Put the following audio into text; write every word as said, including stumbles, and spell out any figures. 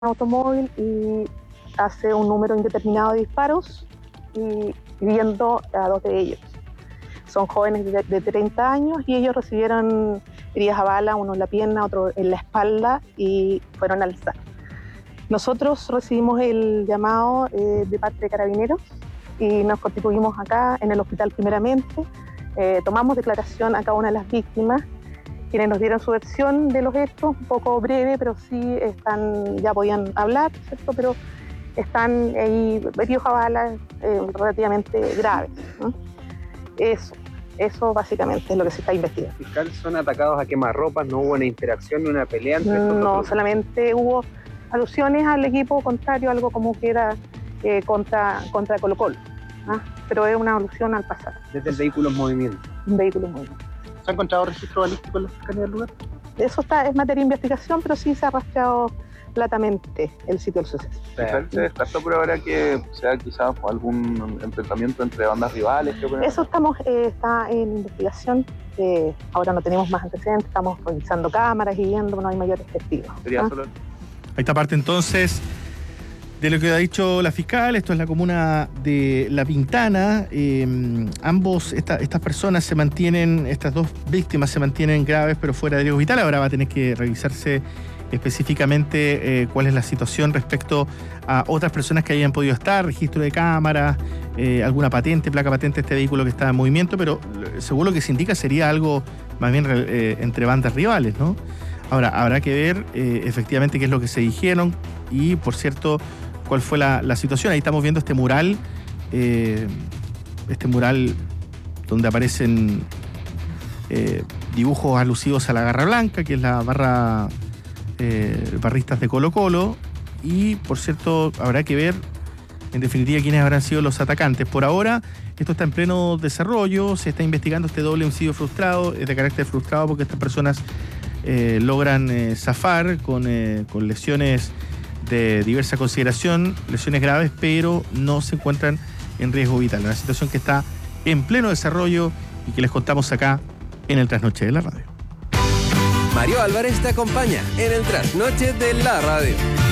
automóvil y hace un número indeterminado de disparos y hiriendo a dos de ellos. Son jóvenes de, de treinta años y ellos recibieron heridas a bala, uno en la pierna, otro en la espalda y fueron al S A C. Nosotros recibimos el llamado eh, de parte de Carabineros y nos constituimos acá en el hospital primeramente. Eh, tomamos declaración a cada una de las víctimas, quienes nos dieron su versión de los hechos, un poco breve, pero sí están, ya podían hablar, ¿cierto? Pero están ahí heridos a balas eh, relativamente graves, ¿no? Eso, eso básicamente es lo que se está investigando. ¿Fiscal son atacados a quemarropas? ¿No hubo una interacción ni una pelea entre estos No, dos? solamente hubo alusiones al equipo contrario, algo como que era eh, contra, contra Colo Colo, ¿ah? Pero es una alusión al pasado. Desde el vehículo en movimiento. Un vehículo en movimiento. ¿Se ha encontrado registro balístico en la cercanía del lugar? Eso está, es materia de investigación, pero sí se ha rastreado platamente el sitio del suceso. ¿Se, se descartó por ahora que sea quizás algún enfrentamiento entre bandas rivales? Eso estamos, eh, está en investigación. Eh, ahora no tenemos más antecedentes, estamos revisando cámaras y viendo, no hay mayores testigos. ¿Sería ¿ah? solo? Ahí está parte entonces de lo que ha dicho la fiscal. Esto es la comuna de La Pintana. Eh, ambos, esta, estas personas se mantienen, estas dos víctimas se mantienen graves pero fuera de riesgo vital. Ahora va a tener que revisarse específicamente eh, cuál es la situación respecto a otras personas que hayan podido estar, registro de cámaras, eh, alguna patente, placa patente de este vehículo que está en movimiento, pero según lo que se indica sería algo más bien eh, entre bandas rivales, ¿no? Ahora, habrá que ver eh, efectivamente qué es lo que se dijeron y, por cierto, cuál fue la, la situación. Ahí estamos viendo este mural, eh, este mural donde aparecen eh, dibujos alusivos a la Garra Blanca, que es la barra eh, barristas de Colo Colo, y, por cierto, habrá que ver en definitiva quiénes habrán sido los atacantes. Por ahora, esto está en pleno desarrollo, se está investigando este doble homicidio frustrado, es de carácter frustrado porque estas personas eh, logran eh, zafar con, eh, con lesiones de diversa consideración, lesiones graves, pero no se encuentran en riesgo vital. Una situación que está en pleno desarrollo y que les contamos acá en el Trasnoche de la Radio. Mario Álvarez te acompaña en el Trasnoche de la Radio.